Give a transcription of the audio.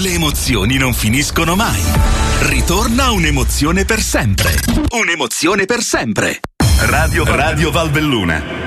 Le emozioni non finiscono mai. Ritorna un'emozione per sempre. Un'emozione per sempre. Radio Valbelluna.